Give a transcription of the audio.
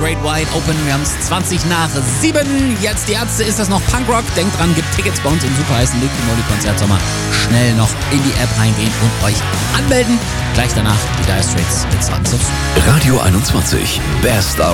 Great Wide Open. Wir haben es 7:20. Jetzt die Ärzte, ist das noch Punkrock? Denkt dran, gibt Tickets bei uns im super heißen Liquid Molly Konzert Sommer. Schnell noch in die App reingehen und euch anmelden. Gleich danach die Dire Straits mit Sons of Soul. Radio 21, Best of